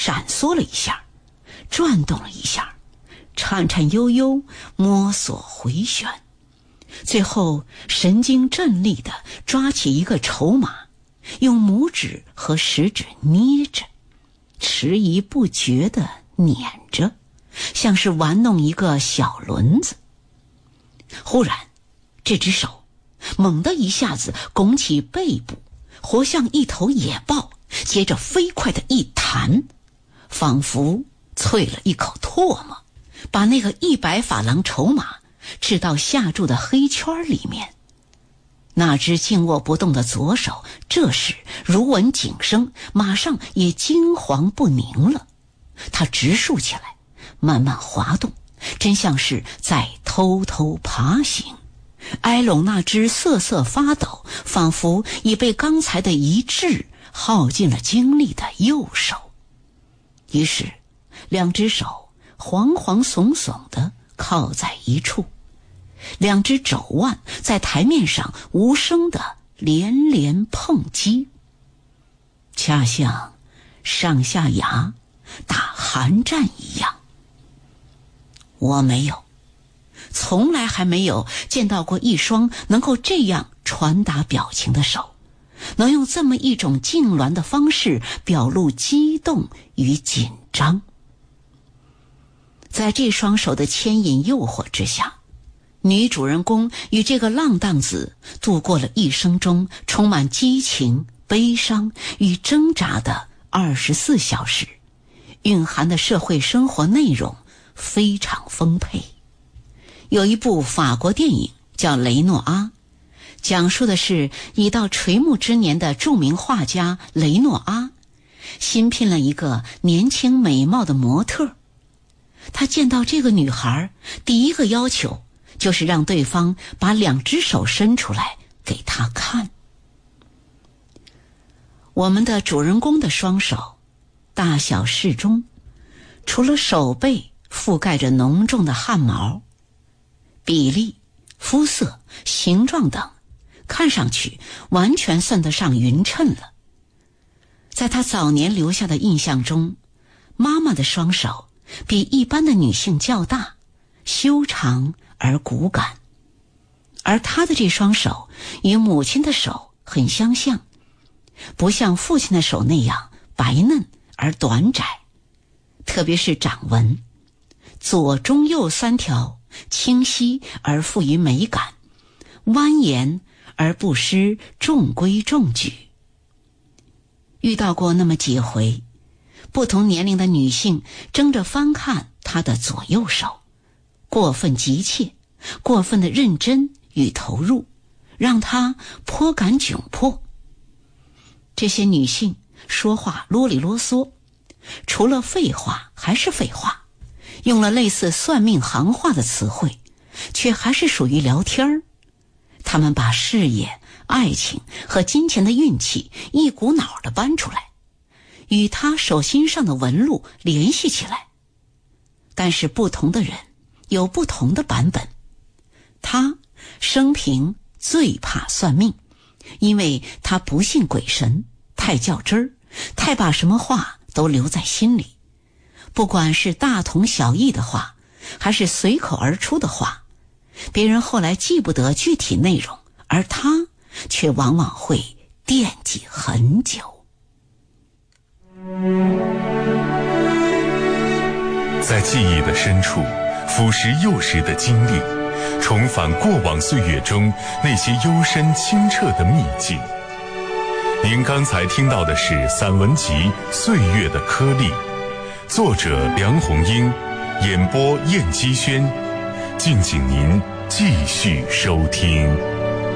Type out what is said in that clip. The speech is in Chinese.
闪缩了一下，转动了一下，颤颤悠悠摸索回旋，最后神经振力地抓起一个筹码，用拇指和食指捏着，迟疑不决地捻着，像是玩弄一个小轮子。忽然这只手猛地一下子拱起背部，活像一头野豹，接着飞快的一弹，仿佛啐了一口唾沫，把那个100法郎筹码掷到下注的黑圈里面。那只静握不动的左手这时如闻警声，马上也惊惶不宁了。它直竖起来，慢慢滑动，真像是在偷偷爬行，挨拢那只瑟瑟发抖，仿佛已被刚才的一掷耗尽了精力的右手。于是两只手惶惶悚悚地靠在一处，两只肘腕在台面上无声地连连碰击，恰像上下牙打寒战一样。我没有，从来还没有见到过一双能够这样传达表情的手，能用这么一种痉挛的方式表露激动与紧张。在这双手的牵引诱惑之下，女主人公与这个浪荡子度过了一生中充满激情、悲伤与挣扎的24小时，蕴含的社会生活内容非常丰沛。有一部法国电影叫《雷诺阿》，讲述的是已到垂暮之年的著名画家雷诺阿新聘了一个年轻美貌的模特。他见到这个女孩，第一个要求就是让对方把两只手伸出来给他看。我们的主人公的双手大小适中，除了手背覆盖着浓重的汗毛，比例、肤色、形状等看上去完全算得上匀称了。在他早年留下的印象中，妈妈的双手比一般的女性较大，修长而骨感，而他的这双手与母亲的手很相像，不像父亲的手那样白嫩而短窄，特别是掌纹，左中右3条清晰而富于美感，蜿蜒而不失中规中矩。遇到过那么几回，不同年龄的女性争着翻看他的左右手，过分急切，过分的认真与投入，让他颇感窘迫。这些女性说话啰里啰嗦，除了废话还是废话，用了类似算命行话的词汇，却还是属于聊天儿。他们把事业、爱情和金钱的运气一股脑地搬出来，与他手心上的纹路联系起来。但是不同的人有不同的版本。他生平最怕算命，因为他不信鬼神，太较真儿，太把什么话都留在心里。不管是大同小异的话，还是随口而出的话，别人后来记不得具体内容，而他却往往会惦记很久。 在记忆的深处腐蚀幼时的经历，重返过往岁月中那些幽深清澈的秘境。您刚才听到的是散文集《岁月的颗粒》，作者梁红英，演播燕姬轩。敬请您继续收听。